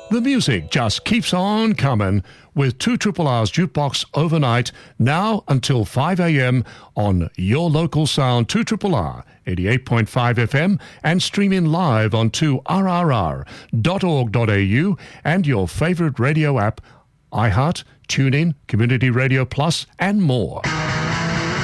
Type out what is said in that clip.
The music just keeps on coming with 2RRR's Jukebox overnight, now until 5 a.m. on your local sound 2RRR 88.5 FM and streaming live on 2rrr.org.au and your favorite radio app, iHeart, TuneIn, Community Radio Plus and more.